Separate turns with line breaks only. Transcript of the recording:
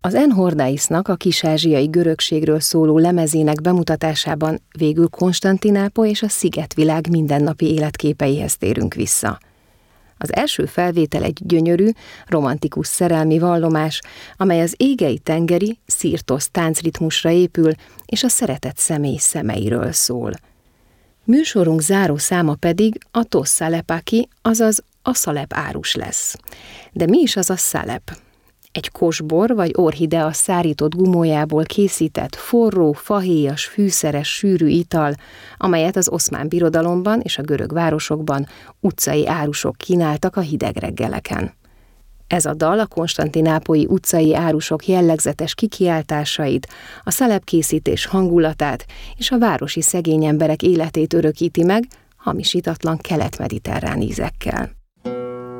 Az Enhordaisnak a kis-ázsiai görögségről szóló lemezének bemutatásában végül Konstantinápoly és a szigetvilág mindennapi életképeihez térünk vissza. Az első felvétel egy gyönyörű, romantikus szerelmi vallomás, amely az égei-tengeri, szirtosz táncritmusra épül, és a szeretett személy szemeiről szól. Műsorunk záró száma pedig a Tos Salepaki, azaz a szalep árus lesz. De mi is az a szalep? Egy kosbor vagy orhidea szárított gumójából készített forró, fahéjas, fűszeres, sűrű ital, amelyet az Oszmán Birodalomban és a görög városokban utcai árusok kínáltak a hideg reggeleken. Ez a dal a konstantinápolyi utcai árusok jellegzetes kikiáltásait, a szalepkészítés hangulatát és a városi szegény emberek életét örökíti meg, hamisítatlan kelet-mediterrán ízekkel.